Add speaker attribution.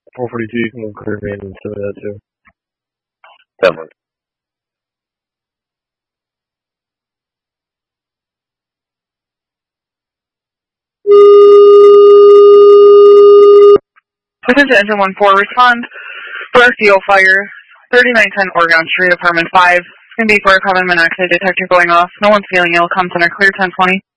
Speaker 1: 442, you can clear me and send me that too.
Speaker 2: Definitely.
Speaker 3: This is Engine 1-4. Respond for a fuel fire. 3910 Oregon Street, apartment 5. It's going to be for a carbon monoxide detector going off. No one's feeling ill. Comm center clear 1020.